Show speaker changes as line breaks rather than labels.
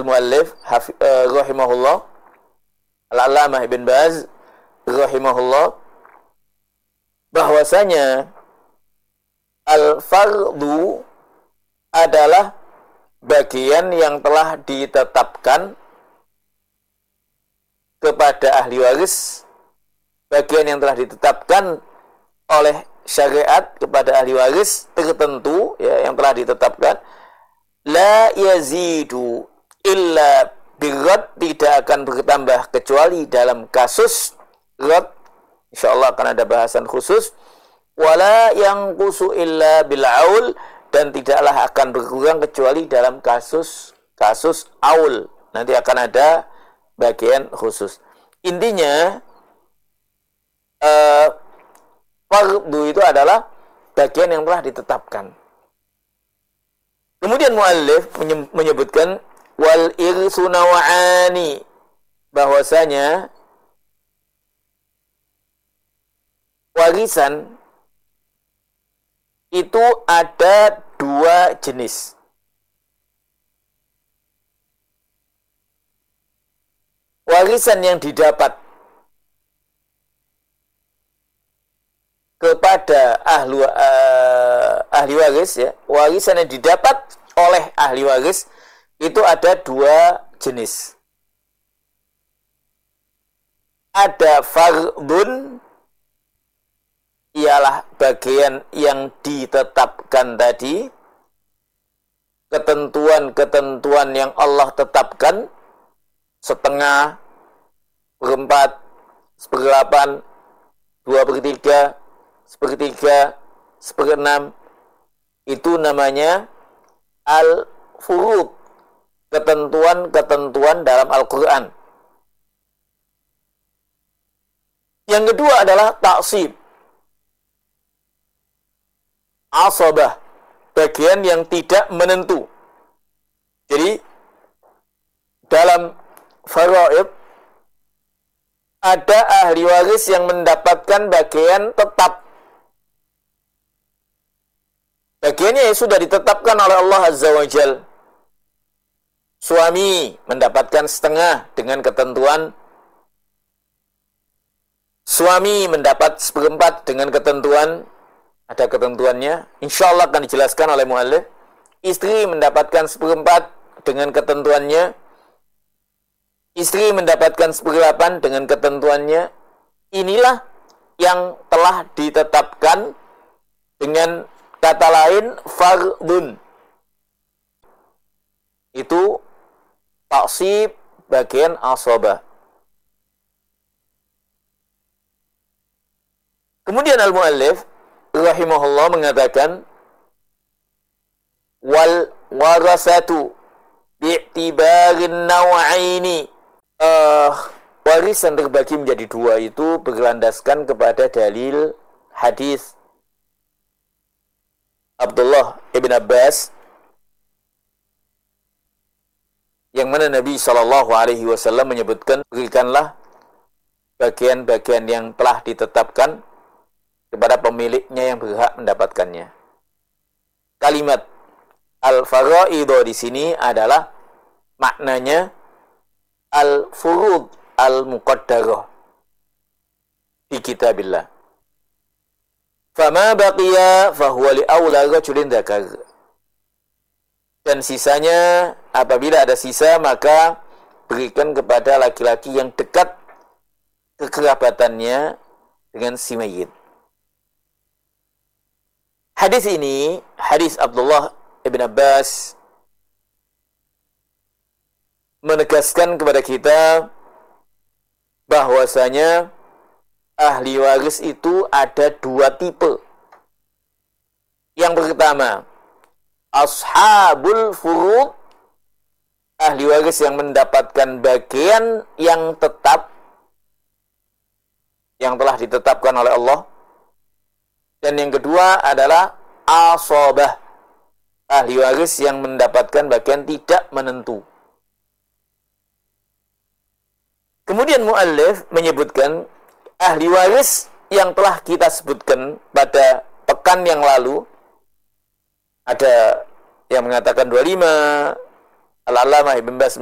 al-muallif rahimahullah, Al-Allamah Ibn Baz rahimahullah, bahwasanya al-fardu adalah bagian yang telah ditetapkan kepada ahli waris, bagian yang telah ditetapkan oleh syariat kepada ahli waris tertentu, ya, yang telah ditetapkan. La yazidu illa birrad, tidak akan bertambah kecuali dalam kasus rad. Insyaallah akan ada bahasan khusus. Wala yanqusu illa bil aul, dan tidaklah akan berkurang kecuali dalam kasus aul. Nanti akan ada bagian khusus. Intinya fardu itu adalah bagian yang telah ditetapkan. Kemudian muallif menyebutkan wal irsu naw'ani, bahwasanya warisan itu ada dua jenis. Warisan yang didapat kepada ahli waris, ya, warisan yang didapat oleh ahli waris itu ada dua jenis. Ada fardun, ialah bagian yang ditetapkan tadi, ketentuan-ketentuan yang Allah tetapkan, setengah, seperempat, seperdelapan, 2/3, sepertiga, seperenam, itu namanya al-furud, ketentuan-ketentuan dalam Al-Quran. Yang kedua adalah taksib, asabah, bagian yang tidak menentu. Jadi dalam faraid ada ahli waris yang mendapatkan bagian tetap. Bagiannya sudah ditetapkan oleh Allah Azza wa Jal. Suami mendapatkan setengah dengan ketentuan, suami mendapat seperempat dengan ketentuan, ada ketentuannya, insyaallah akan dijelaskan oleh muallif. Istri mendapatkan seperempat dengan ketentuannya, istri mendapatkan 1/8 dengan ketentuannya. Inilah yang telah ditetapkan, dengan kata lain fardun. Itu taksib bagian asabah. Kemudian al-muallif rahimahullah mengatakan wal warasatu bi'tibarin naw'aini, warisan terbagi menjadi dua itu berlandaskan kepada dalil hadis Abdullah ibn Abbas, yang mana Nabi SAW menyebutkan, berikanlah bagian-bagian yang telah ditetapkan kepada pemiliknya yang berhak mendapatkannya. Kalimat al-faraidu di sini adalah maknanya al-furud al-muqaddarah di kitabillah. Fama baqiya fahuwa li awla rajulin dzakar. Dan sisanya, apabila ada sisa, maka berikan kepada laki-laki yang dekat kekerabatannya dengan si mayit. Hadis ini, hadis Abdullah ibn Abbas, menegaskan kepada kita bahwasanya ahli waris itu ada dua tipe. Yang pertama, ashabul furud, ahli waris yang mendapatkan bagian yang tetap, yang telah ditetapkan oleh Allah. Dan yang kedua adalah asabah, ahli waris yang mendapatkan bagian tidak menentu. Kemudian muallif menyebutkan ahli waris yang telah kita sebutkan pada pekan yang lalu. Ada yang mengatakan 25, Al-Allamah Ibn Baz